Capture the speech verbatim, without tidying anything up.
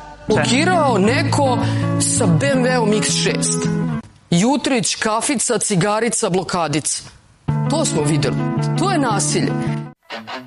Blokirao neko sa be em veom iks šest. Jutrić, kafica, cigarica, blokadica. To smo videli. To je nasilje.